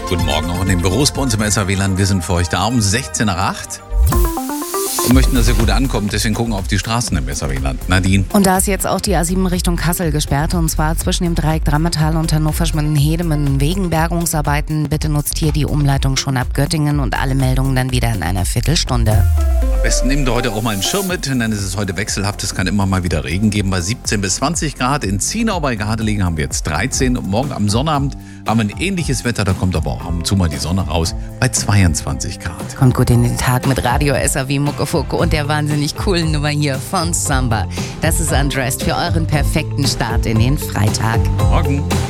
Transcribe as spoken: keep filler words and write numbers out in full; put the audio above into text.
Guten Morgen auch in den Büros bei uns im S R W-Land. Wir sind für euch da um sechzehn nach acht und möchten, dass ihr gut ankommt. Deswegen gucken wir auf die Straßen im S R W-Land. Nadine. Und da ist jetzt auch die A sieben Richtung Kassel gesperrt, und zwar zwischen dem Dreieck Drammetal und Hannover-Schmitten-Hedemen wegen Bergungsarbeiten. Bitte nutzt hier die Umleitung schon ab Göttingen und alle Meldungen dann wieder in einer Viertelstunde. Am besten nehmt ihr heute auch mal einen Schirm mit, denn es ist heute wechselhaft. Es kann immer mal wieder Regen geben bei siebzehn bis zwanzig Grad. In Zienau bei Gardelegen haben wir jetzt dreizehn. Und morgen am Sonnabend haben wir ein ähnliches Wetter. Da kommt aber auch ab und zu mal die Sonne raus bei zweiundzwanzig Grad. Kommt gut in den Tag mit Radio S R W Muckefucke und der wahnsinnig coolen Nummer hier von Samba. Das ist Undressed für euren perfekten Start in den Freitag. Morgen.